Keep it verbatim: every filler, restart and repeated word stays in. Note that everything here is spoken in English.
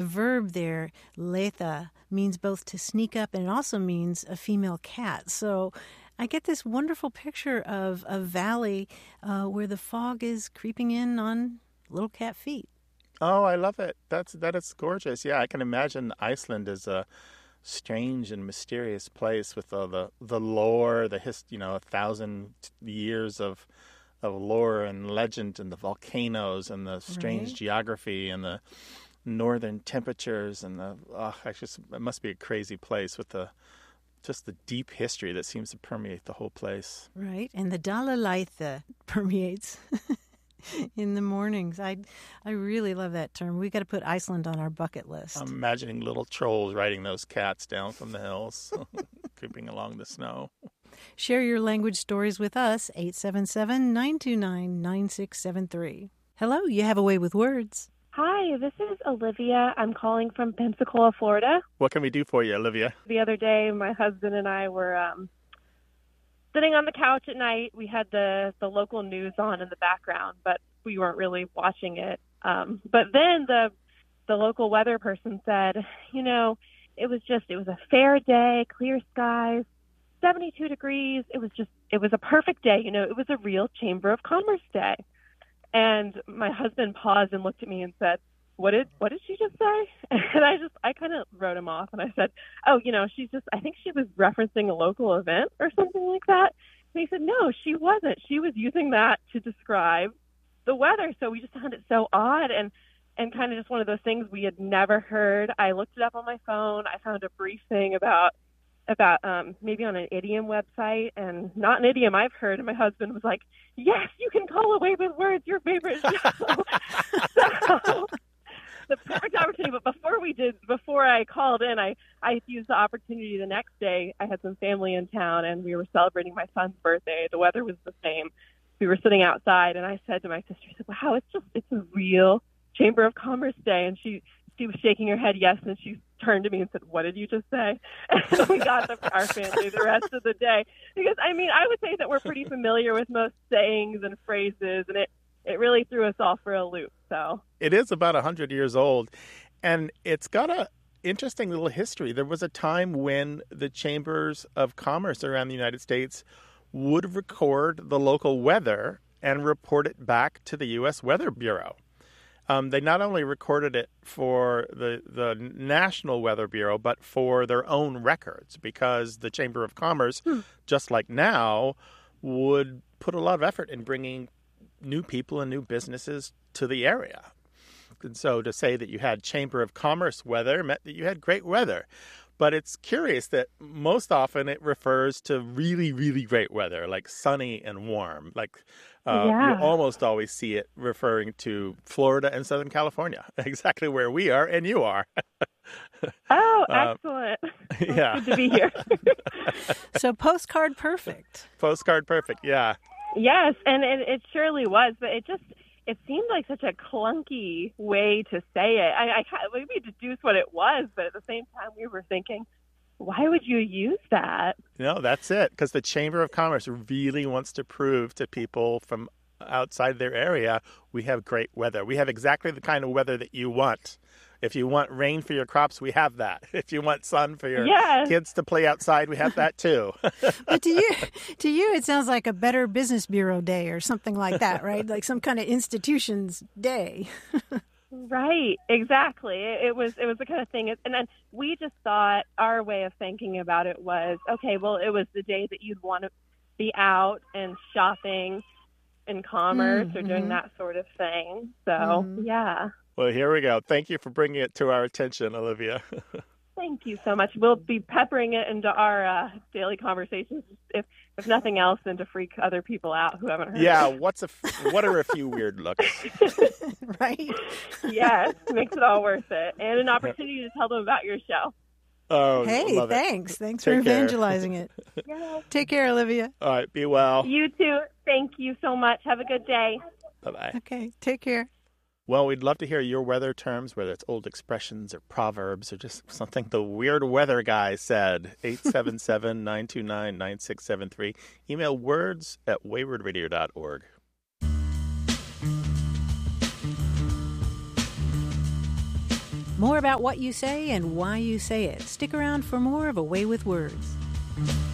verb there, letha, means both to sneak up and it also means a female cat. So I get this wonderful picture of a valley uh, where the fog is creeping in on little cat feet. Oh, I love it. That's that is gorgeous. Yeah, I can imagine Iceland as a strange and mysterious place with all the the lore, the hist, you know, a thousand years of of lore and legend, and the volcanoes and the strange Right. geography and the northern temperatures and the oh, actually, it must be a crazy place with the just the deep history that seems to permeate the whole place. Right, and the Dalalaitha permeates in the mornings. I I really love that term. We got to put Iceland on our bucket list. I'm imagining little trolls riding those cats down from the hills, creeping along the snow. Share your language stories with us, eight seven seven, nine two nine, nine six seven three. Hello, you have a way with words. Hi, this is Olivia. I'm calling from Pensacola, Florida. What can we do for you, Olivia? The other day, my husband and I were um, sitting on the couch at night. We had the, the local news on in the background, but we weren't really watching it. Um, but then the the local weather person said, you know, it was just, it was a fair day, clear skies, seventy-two degrees. It was just, it was a perfect day. You know, it was a real Chamber of Commerce day. And my husband paused and looked at me and said, what did what did she just say? And I just, I kind of wrote him off. And I said, oh, you know, she's just, I think she was referencing a local event or something like that. And he said, no, she wasn't. She was using that to describe the weather. So we just found it so odd and, and kind of just one of those things we had never heard. I looked it up on my phone. I found a brief thing about about um, maybe on an idiom website, and not an idiom I've heard. And my husband was like, yes, you can call Away with Words your favorite show. So the perfect opportunity. But before we did, before I called in, I, I used the opportunity the next day. I had some family in town, and we were celebrating my son's birthday. The weather was the same. We were sitting outside, and I said to my sister, I said, wow, it's just, it's a real Chamber of Commerce day. And she, she was shaking her head yes, and she turned to me and said, what did you just say? And we got the, our family the rest of the day. Because, I mean, I would say that we're pretty familiar with most sayings and phrases, and it, it really threw us all for a loop. So it is about one hundred years old, and it's got a interesting little history. There was a time when the chambers of commerce around the United States would record the local weather and report it back to the U S Weather Bureau. Um, they not only recorded it for the, the National Weather Bureau, but for their own records, because the Chamber of Commerce, hmm. just like now, would put a lot of effort in bringing new people and new businesses to the area. And so to say that you had Chamber of Commerce weather meant that you had great weather. But it's curious that most often it refers to really, really great weather, like sunny and warm. Like uh, yeah. you almost always see it referring to Florida and Southern California, exactly where we are and you are. Oh, excellent. Uh, yeah. It's good to be here. So postcard perfect. Postcard perfect, yeah. Yes, and it, it surely was, but it just... it seemed like such a clunky way to say it. I, I maybe deduced what it was, but at the same time we were thinking, why would you use that? No, that's it. Because the Chamber of Commerce really wants to prove to people from outside their area, we have great weather. We have exactly the kind of weather that you want. If you want rain for your crops, we have that. If you want sun for your yes. kids to play outside, we have that too. But to you, to you, it sounds like a Better Business Bureau day or something like that, right? Like some kind of institution's day. Right, exactly. It, it was it was the kind of thing, and then we just thought our way of thinking about it was, okay, well, it was the day that you'd want to be out and shopping in commerce mm-hmm. or doing that sort of thing. So, mm-hmm. yeah. Well, here we go. Thank you for bringing it to our attention, Olivia. Thank you so much. We'll be peppering it into our uh, daily conversations, if if nothing else, than to freak other people out who haven't heard yeah, it. Yeah, what's a what are a few weird looks? Right? Yes, makes it all worth it. And an opportunity to tell them about your show. Oh, hey, love thanks. It. Thanks Take for evangelizing care. it. Yeah. Take care, Olivia. All right, be well. You too. Thank you so much. Have a good day. Bye-bye. Okay, take care. Well, we'd love to hear your weather terms, whether it's old expressions or proverbs or just something the weird weather guy said. eight seven seven, nine two nine, nine six seven three. Email words at wayward radio dot org. More about what you say and why you say it. Stick around for more of A Way with Words.